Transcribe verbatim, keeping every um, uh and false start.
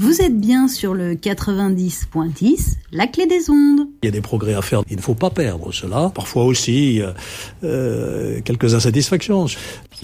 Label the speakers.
Speaker 1: Vous êtes bien sur le quatre-vingt-dix point dix, la clé des ondes.
Speaker 2: Il y a des progrès à faire, il ne faut pas perdre cela. Parfois aussi, euh, quelques insatisfactions.